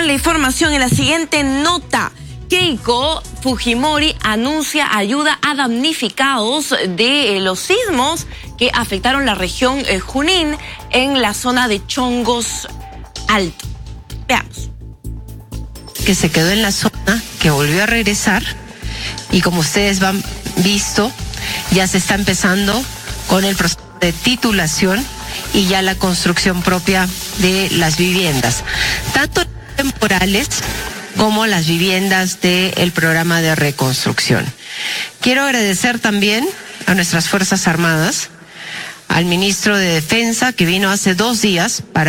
la información en la siguiente nota. Keiko Fujimori anuncia ayuda a damnificados de los sismos que afectaron la región Junín en la zona de Chongos Alto. Veamos. Que se quedó en la zona, que volvió a regresar, y como ustedes han visto, ya se está empezando con el proceso de titulación y ya la construcción propia de las viviendas, tanto temporales como las viviendas del programa de reconstrucción. Quiero agradecer también a nuestras Fuerzas Armadas, al ministro de Defensa, que vino hace 2 días para